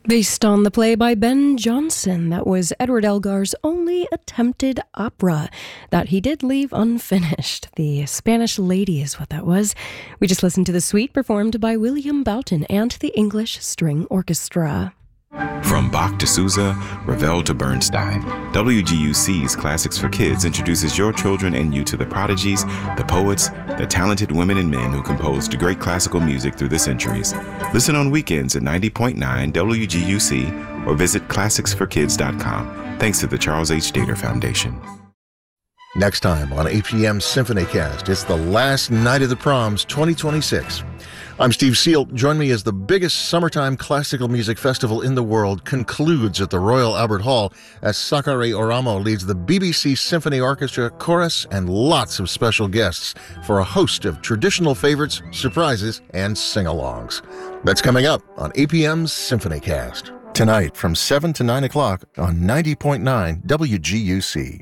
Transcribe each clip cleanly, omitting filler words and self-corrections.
Based on the play by Ben Jonson, that was Edward Elgar's only attempted opera that he did leave unfinished. The Spanish Lady is what that was. We just listened to the suite performed by William Boughton and the English String Orchestra. From Bach to Sousa, Ravel to Bernstein, WGUC's Classics for Kids introduces your children and you to the prodigies, the poets, the talented women and men who composed great classical music through the centuries. Listen on weekends at 90.9 WGUC or visit classicsforkids.com. Thanks to the Charles H. Dater Foundation. Next time on APM SymphonyCast, it's the last night of the proms 2026. I'm Steve Seal. Join me as the biggest summertime classical music festival in the world concludes at the Royal Albert Hall as Sakari Oramo leads the BBC Symphony Orchestra, chorus, and lots of special guests for a host of traditional favorites, surprises, and sing-alongs. That's coming up on APM's SymphonyCast. Tonight from 7 to 9 o'clock on 90.9 WGUC.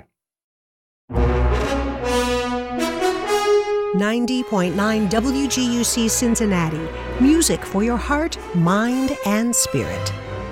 90.9 WGUC Cincinnati. Music for your heart, mind, and spirit.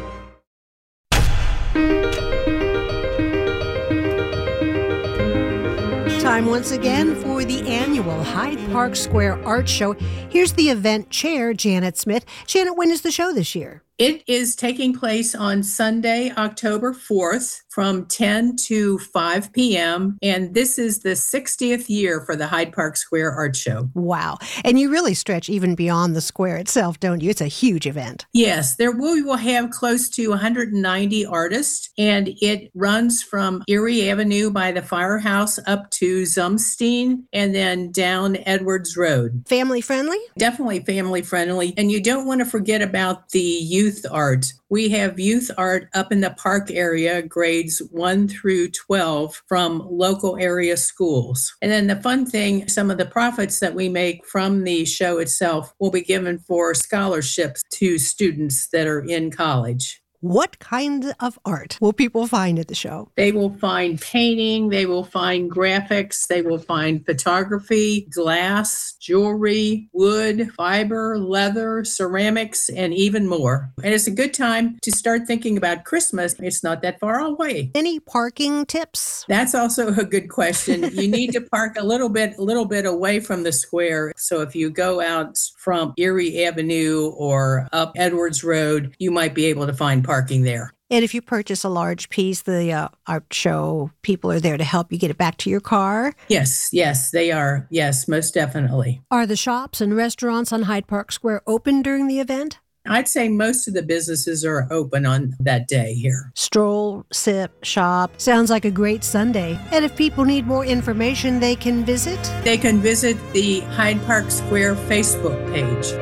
Time once again for the annual Hyde Park Square Art Show. Here's the event chair, Janet Smith. Janet, when is the show this year? It is taking place on Sunday, October 4th from 10 to 5 p.m. And this is the 60th year for the Hyde Park Square Art Show. Wow. And you really stretch even beyond the square itself, don't you? It's a huge event. Yes, we will have close to 190 artists, and it runs from Erie Avenue by the firehouse up to Zumstein and then down Edwards Road. Family friendly? Definitely family friendly. And you don't want to forget about the youth art. We have youth art up in the park area, grades 1 through 12 from local area schools. And then the fun thing, some of the profits that we make from the show itself will be given for scholarships to students that are in college. What kind of art will people find at the show? They will find painting, they will find graphics, they will find photography, glass, jewelry, wood, fiber, leather, ceramics, and even more. And it's a good time to start thinking about Christmas. It's not that far away. Any parking tips? That's also a good question. You need to park a little bit away from the square. So if you go out from Erie Avenue or up Edwards Road, you might be able to find parking there. And if you purchase a large piece, the art show people are there to help you get it back to your car? Yes, they are. Yes, most definitely. Are the shops and restaurants on Hyde Park Square open during the event? I'd say most of the businesses are open on that day here. Stroll, sip, shop. Sounds like a great Sunday. And if people need more information, they can visit? They can visit the Hyde Park Square Facebook page.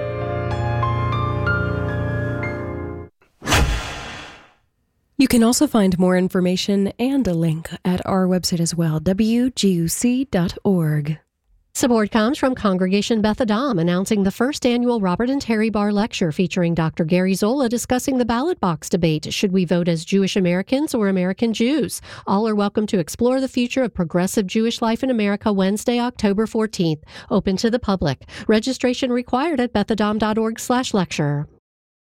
You can also find more information and a link at our website as well, wguc.org. Support comes from Congregation Beth Adam announcing the first annual Robert and Terry Barr Lecture featuring Dr. Gary Zola discussing the ballot box debate. Should we vote as Jewish Americans or American Jews? All are welcome to explore the future of progressive Jewish life in America Wednesday, October 14th. Open to the public. Registration required at bethadam.org/lecture.